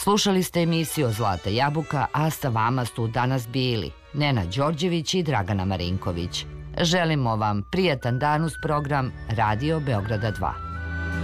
Slušali ste emisiju Zlata jabuka, a sa vama su danas bili Nenad Đorđević i Dragana Marinković. Želimo vam prijatan dan uz program Radio Beograda 2.